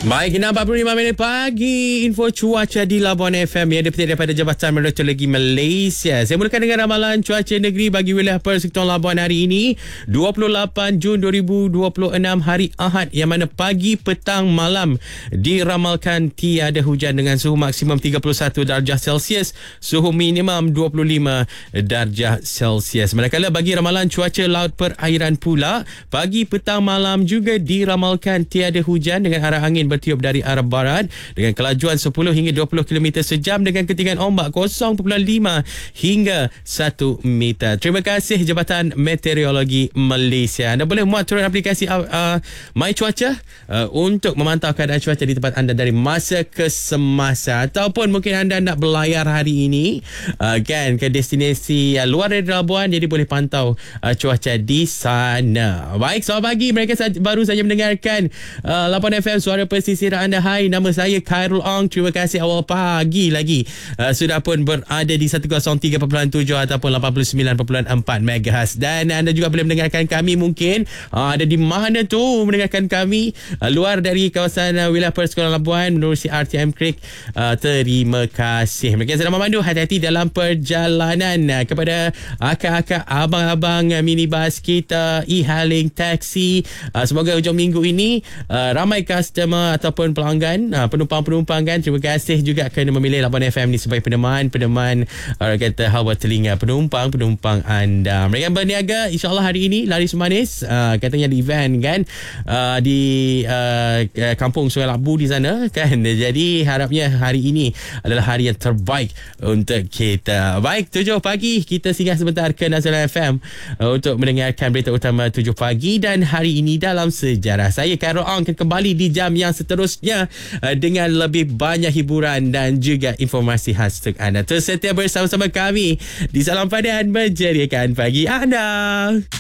Baik, 6.45 minit pagi. Info cuaca di Labuan FM yang dipetik daripada Jabatan Meteorologi Malaysia. Saya mulakan dengan ramalan cuaca negeri bagi wilayah Persekitaran Labuan hari ini 28 Jun 2026 hari Ahad, yang mana pagi, petang, malam diramalkan tiada hujan dengan suhu maksimum 31 darjah Celsius, suhu minimum 25 darjah Celsius. Manakala bagi ramalan cuaca laut perairan pula, pagi, petang, malam juga diramalkan tiada hujan dengan arah angin bertiup dari arah barat dengan kelajuan 10 hingga 20 km sejam dengan ketinggian ombak 0.5 hingga 1 meter. Terima kasih Jabatan Meteorologi Malaysia. Anda boleh muat turun aplikasi My Cuaca untuk memantau keadaan cuaca di tempat anda dari masa ke semasa, ataupun mungkin anda nak berlayar hari ini kan ke destinasi luar dari Labuan, jadi boleh pantau cuaca di sana. Baik, selamat pagi. Mereka baru saja mendengarkan Labuan FM, suara pesisir anda. Hai, nama saya Khairul Ong. Terima kasih awal pagi lagi sudah pun berada di 103.7 ataupun 89.4 MHz. Dan anda juga boleh mendengarkan kami mungkin ada di mana tu mendengarkan kami luar dari kawasan wilayah Persekitaran Labuan menerusi RTM Creek. Terima kasih. Mereka sedang memandu, hati-hati dalam perjalanan. Kepada akak-akak, abang-abang minibus kita, e-hailing, taksi, semoga hujung minggu ini ramai customer ataupun pelanggan, penumpang-penumpang kan, terima kasih juga kerana memilih Labuan FM ni sebagai peneman kata hawa telinga penumpang anda. Mereka berniaga insyaAllah hari ini laris manis, katanya di event kan, di kampung Sungai Labu di sana kan. Jadi harapnya hari ini adalah hari yang terbaik untuk kita. Baik, 7 pagi kita singgah sebentar ke Nasional FM untuk mendengarkan berita utama 7 pagi. Dan hari ini dalam sejarah, saya Khairul Ong akan kembali di jam yang seterusnya dengan lebih banyak hiburan dan juga informasi khas untuk anda. Terus setia bersama-sama kami di Salam Padan menjerikan pagi anda.